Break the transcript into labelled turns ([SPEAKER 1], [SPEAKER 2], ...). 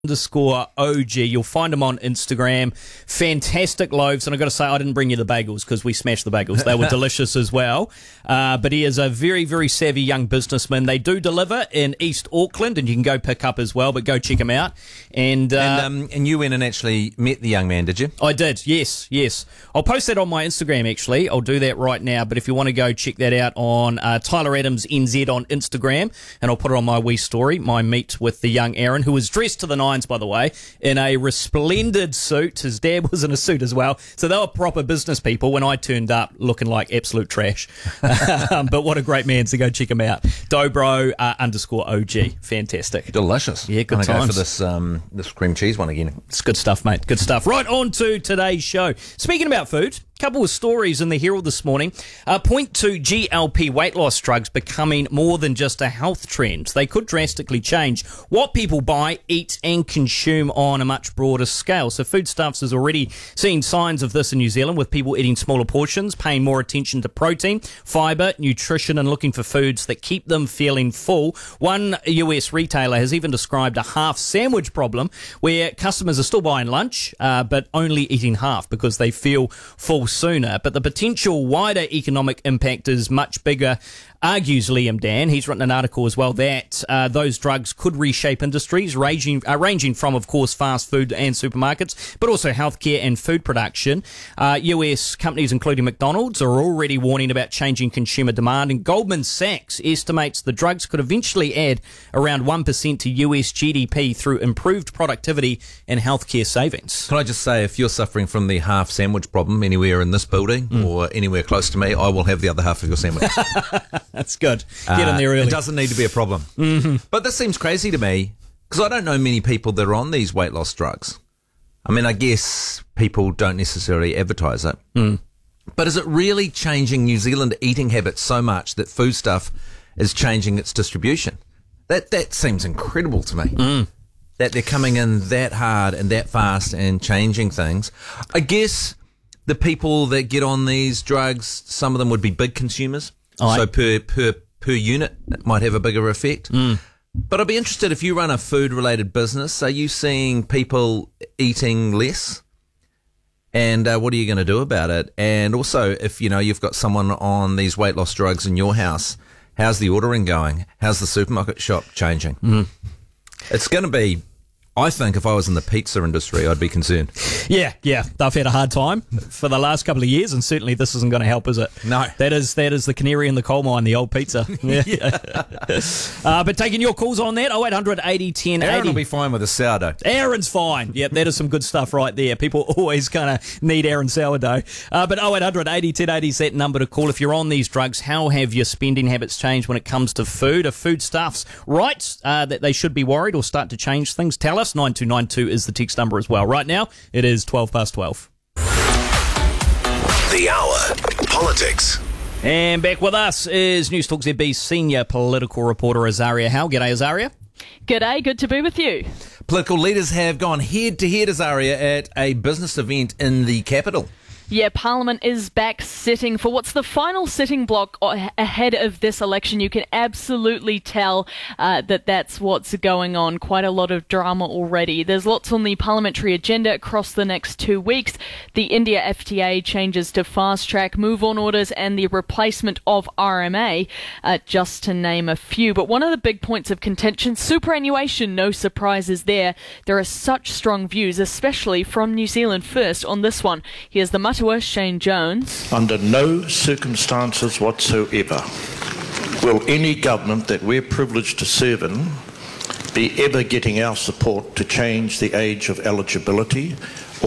[SPEAKER 1] _OG. You'll find him on Instagram. Fantastic loaves. And I've got to say, I didn't bring you the bagels because we smashed the bagels. They were delicious as well. But he is a very, very savvy young businessman. They do deliver in East Auckland, and you can go pick up as well, but go check him out. And
[SPEAKER 2] you went and actually met the young man, did you?
[SPEAKER 1] I did, yes. I'll post that on my Instagram, actually. I'll do that right now. But if you want to go check that out on Tyler Adams NZ on Instagram, and I'll put it on my wee story, my meet with the young Aaron, who was dressed to the nines, by the way, in a resplendent suit. His dad was in a suit as well. So they were proper business people when I turned up looking like absolute trash. But what a great man, so go check him out. Dobro _OG. Fantastic.
[SPEAKER 2] Delicious.
[SPEAKER 1] Yeah, good times.
[SPEAKER 2] I'm going to go for this cream cheese one again.
[SPEAKER 1] It's good stuff, mate. Good stuff. Right, on to today's show. Speaking about food, couple of stories in the Herald this morning point to GLP weight loss drugs becoming more than just a health trend. They could drastically change what people buy, eat and consume on a much broader scale. So Foodstuffs has already seen signs of this in New Zealand, with people eating smaller portions, paying more attention to protein, fibre, nutrition, and looking for foods that keep them feeling full. One US retailer has even described a half sandwich problem, where customers are still buying lunch but only eating half because they feel full sooner. But the potential wider economic impact is much bigger, argues Liam Dan. He's written an article as well that those drugs could reshape industries, ranging from, of course, fast food and supermarkets, but also healthcare and food production. US companies, including McDonald's, are already warning about changing consumer demand, and Goldman Sachs estimates the drugs could eventually add around 1% to US GDP through improved productivity and healthcare savings.
[SPEAKER 2] Can I just say, if you're suffering from the half sandwich problem anywhere in this building or anywhere close to me, I will have the other half of your sandwich.
[SPEAKER 1] That's good. Get in there early.
[SPEAKER 2] It doesn't need to be a problem. Mm-hmm. But this seems crazy to me, because I don't know many people that are on these weight loss drugs. I mean, I guess people don't necessarily advertise it. But is it really changing New Zealand eating habits so much that Foodstuff is changing its distribution? That seems incredible to me. That they're coming in that hard and that fast and changing things. I guess the people that get on these drugs, some of them would be big consumers. So per unit, it might have a bigger effect. But I'd be interested, if you run a food-related business, are you seeing people eating less? And what are you going to do about it? And also, if you've got someone on these weight loss drugs in your house, how's the ordering going? How's the supermarket shop changing? It's going to be... I think if I was in the pizza industry, I'd be concerned.
[SPEAKER 1] Yeah. They've had a hard time for the last couple of years, and certainly this isn't going to help, is it?
[SPEAKER 2] No.
[SPEAKER 1] That is the canary in the coal mine, the old pizza. But taking your calls on that, 0800 80 10 80.
[SPEAKER 2] Aaron will be fine with a sourdough.
[SPEAKER 1] Aaron's fine. Yep, that is some good stuff right there. People always kind of need Aaron sourdough. But 0800 80 10 80 is that number to call. If you're on these drugs, how have your spending habits changed when it comes to food? Are Foodstuffs right that they should be worried or start to change things? Tell us. 9292 is the text number as well. Right now, it is 12:12.
[SPEAKER 3] The Hour. Politics.
[SPEAKER 1] And back with us is Newstalk ZB's senior political reporter, Azaria Howe. G'day, Azaria.
[SPEAKER 4] G'day, good to be with you.
[SPEAKER 2] Political leaders have gone head-to-head, Azaria, at a business event in the capital.
[SPEAKER 4] Yeah, Parliament is back sitting for what's the final sitting block ahead of this election. You can absolutely tell that that's what's going on. Quite a lot of drama already. There's lots on the parliamentary agenda across the next 2 weeks. The India FTA changes to fast track, move on orders, and the replacement of RMA, just to name a few. But one of the big points of contention, superannuation, no surprises there. There are such strong views, especially from New Zealand First on this one. Here's the Matua, Shane Jones.
[SPEAKER 5] Under no circumstances whatsoever will any government that we're privileged to serve in be ever getting our support to change the age of eligibility or